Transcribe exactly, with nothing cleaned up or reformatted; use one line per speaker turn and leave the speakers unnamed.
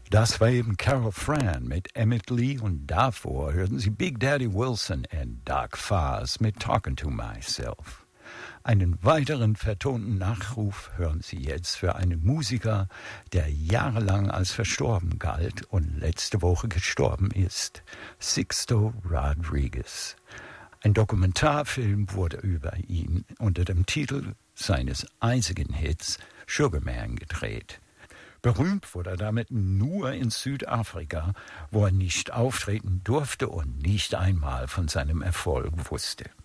Das war eben Carol Fran mit Emmett Lee und davor hörten Sie Big Daddy Wilson und Doc Fars mit Talking to Myself. Einen weiteren vertonten Nachruf hören Sie jetzt für einen Musiker, der jahrelang als verstorben galt und letzte Woche gestorben ist, Sixto Rodriguez. Ein Dokumentarfilm wurde über ihn unter dem Titel seines einzigen Hits Sugar Man gedreht. Berühmt wurde er damit nur in Südafrika, wo er nicht auftreten durfte und nicht einmal von seinem Erfolg wusste.